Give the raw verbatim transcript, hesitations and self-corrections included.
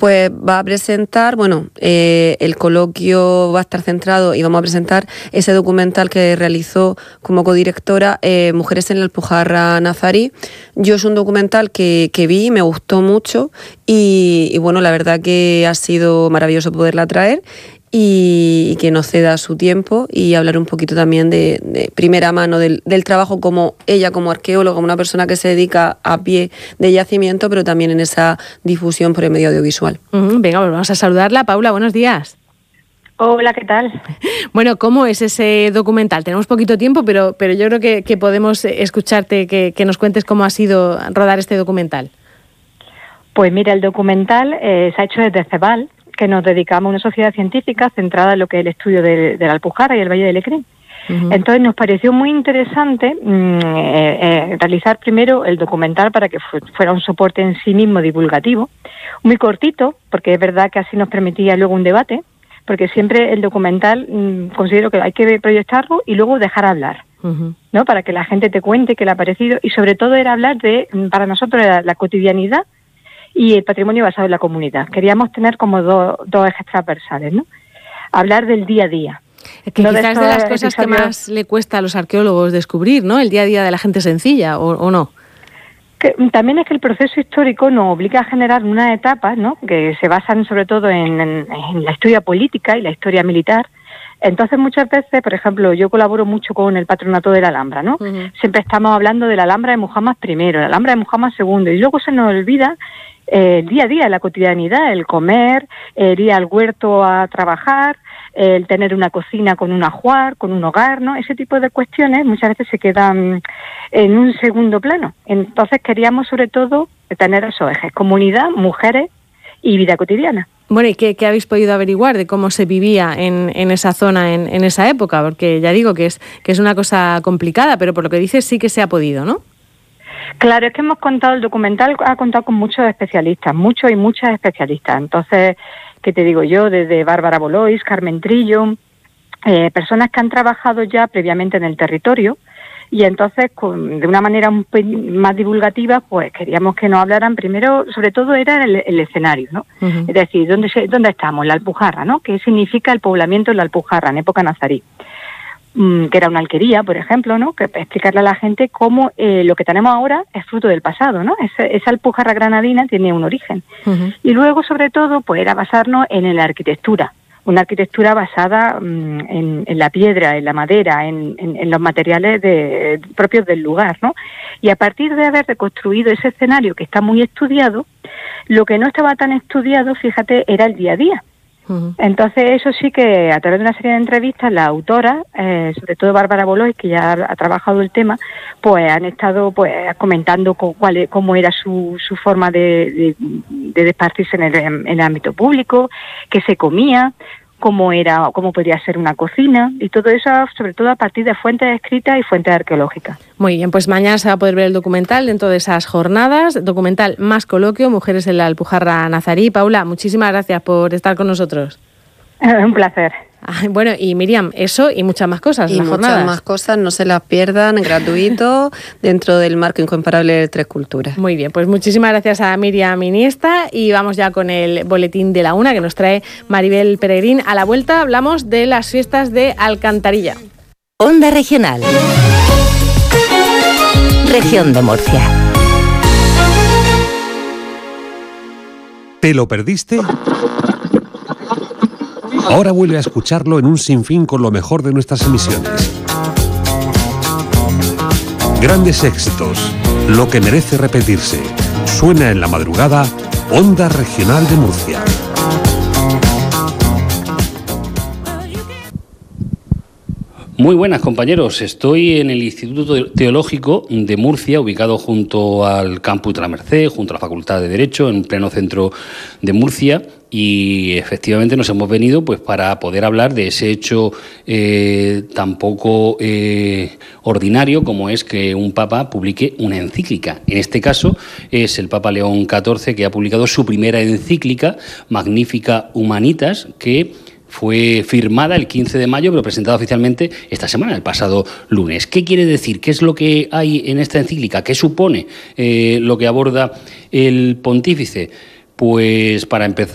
pues va a presentar, bueno, eh, el coloquio va a estar centrado y vamos a presentar ese documental que realizó como codirectora, eh, Mujeres en la Alpujarra Nazarí. Yo es un documental que, que vi, me gustó mucho y, y bueno, la verdad que ha sido maravilloso poderla traer. Y, y que nos ceda su tiempo y hablar un poquito también de, de primera mano del, del trabajo como ella, como arqueóloga, como una persona que se dedica a pie de yacimiento, pero también en esa difusión por el medio audiovisual. Uh-huh. Venga, pues vamos a saludarla. Paula, buenos días. Hola, ¿qué tal? Bueno, ¿cómo es ese documental? Tenemos poquito tiempo, pero, pero yo creo que, que podemos escucharte, que, que nos cuentes cómo ha sido rodar este documental. Pues mira, el documental eh, se ha hecho desde CEBAL, que nos dedicamos a una sociedad científica centrada en lo que es el estudio de, de la Alpujarra y el Valle del Lecrín. Uh-huh. Entonces nos pareció muy interesante mmm, eh, eh, realizar primero el documental para que fu- fuera un soporte en sí mismo divulgativo, muy cortito, porque es verdad que así nos permitía luego un debate, porque siempre el documental mmm, considero que hay que proyectarlo y luego dejar hablar, uh-huh. ¿no? Para que la gente te cuente qué le ha parecido, y sobre todo era hablar de, para nosotros, la, la cotidianidad y el patrimonio basado en la comunidad. Queríamos tener como do, dos ejes transversales, ¿no? Hablar del día a día. Que no quizás de, de las cosas episodios... que más le cuesta a los arqueólogos descubrir, ¿no? El día a día de la gente sencilla, ¿o, o no? Que, también es que el proceso histórico nos obliga a generar unas etapas, ¿no? Que se basan sobre todo en, en, en la historia política y la historia militar. Entonces, muchas veces, por ejemplo, yo colaboro mucho con el Patronato de la Alhambra, ¿no? Uh-huh. Siempre estamos hablando de la Alhambra de Muhammad primero, la Alhambra de Muhammad segundo, y luego se nos olvida eh, el día a día, la cotidianidad, el comer, el ir al huerto a trabajar, el tener una cocina con un ajuar, con un hogar, ¿no? Ese tipo de cuestiones muchas veces se quedan en un segundo plano. Entonces, queríamos sobre todo tener esos ejes: comunidad, mujeres y vida cotidiana. Bueno, ¿y qué, qué habéis podido averiguar de cómo se vivía en, en esa zona, en, en esa época? Porque ya digo que es, que es una cosa complicada, pero por lo que dices sí que se ha podido, ¿no? Claro, es que hemos contado, el documental ha contado con muchos especialistas, muchos y muchas especialistas. Entonces, ¿qué te digo yo? Desde Bárbara Bolois, Carmen Trillo, eh, personas que han trabajado ya previamente en el territorio. Y entonces, con, de una manera un pelín más divulgativa, pues queríamos que nos hablaran primero, sobre todo era el, el escenario, ¿no? Uh-huh. Es decir, ¿dónde, se, ¿dónde estamos? La Alpujarra, ¿no? ¿Qué significa el poblamiento en la Alpujarra en época nazarí? Mm, que era una alquería, por ejemplo, ¿no? Que explicarle a la gente cómo eh, lo que tenemos ahora es fruto del pasado, ¿no? Esa, esa Alpujarra granadina tiene un origen. Uh-huh. Y luego, sobre todo, pues era basarnos en la arquitectura. Una arquitectura basada mmm, en, en la piedra, en la madera, en, en, en los materiales de, propios del lugar, ¿no? Y a partir de haber reconstruido ese escenario que está muy estudiado, lo que no estaba tan estudiado, fíjate, era el día a día. Uh-huh. Entonces eso sí que a través de una serie de entrevistas las autoras, eh, sobre todo Bárbara Bolois, que ya ha, ha trabajado el tema, pues han estado pues comentando con, cuál, cómo era su, su forma de, de, de despartirse en el, en el ámbito público, qué se comía, cómo era, cómo podría ser una cocina, y todo eso sobre todo a partir de fuentes escritas y fuentes arqueológicas. Muy bien, pues mañana se va a poder ver el documental dentro de esas jornadas, documental más coloquio, Mujeres en la Alpujarra Nazarí. Paula, muchísimas gracias por estar con nosotros. Un placer. Bueno, y Miriam, eso y muchas más cosas y en las muchas jornadas. más cosas, no se las pierdan, gratuito, dentro del marco incomparable de Tres Culturas. Muy bien, pues muchísimas gracias a Miriam Iniesta, y vamos ya con el boletín de la una que nos trae Maribel Peregrín. A la vuelta hablamos de las fiestas de Alcantarilla. Onda Regional. Región de Murcia. ¿Te lo perdiste? Ahora vuelve a escucharlo en un sinfín con lo mejor de nuestras emisiones. Grandes éxitos, lo que merece repetirse. Suena en la madrugada, Onda Regional de Murcia. Muy buenas, compañeros. Estoy en el Instituto Teológico de Murcia, ubicado junto al Campus de la Merced, junto a la Facultad de Derecho, en pleno centro de Murcia. Y efectivamente nos hemos venido pues para poder hablar de ese hecho eh, tan poco eh, ordinario como es que un papa publique una encíclica. En este caso es el Papa León catorce, que ha publicado su primera encíclica, Magnificat Humanitas, que fue firmada el quince de mayo, pero presentada oficialmente esta semana, el pasado lunes. ¿Qué quiere decir? ¿Qué es lo que hay en esta encíclica? ¿Qué supone eh, lo que aborda el pontífice? Pues para empezar